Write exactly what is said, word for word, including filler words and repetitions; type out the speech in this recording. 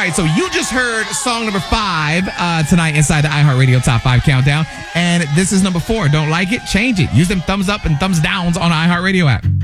right, so you just heard song number five uh, tonight inside the iHeartRadio Top five Countdown. And this is number four. Don't like it? Change it. Use them thumbs up and thumbs downs on the iHeartRadio app.